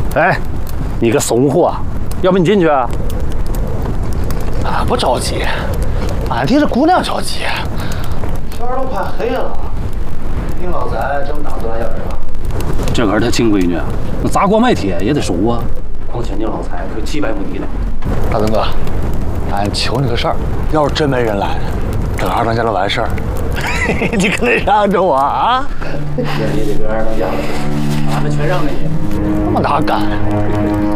哎，你个怂货，要不你进去啊？ 俺不着急，俺替这姑娘着急。天都快黑了，你老咱正打算要人啊？ 这可是他亲闺女，那砸锅卖铁也得熟啊。况且你老财可700亩地呢。 大东哥，俺求你个事儿，要是真没人来，等二当家就完事儿。你可得让着我啊！ 那你得跟二当家了，俺们全让给你。 那么大敢！